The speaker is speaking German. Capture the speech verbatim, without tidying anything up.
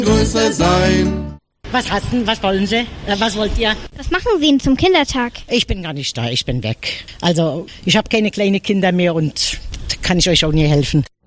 größer sein. Was hassen? Was wollen Sie? Äh, was wollt ihr? Was machen Sie denn zum Kindertag? Ich bin gar nicht da, ich bin weg. Also ich habe keine kleinen Kinder mehr und kann ich euch auch nie helfen.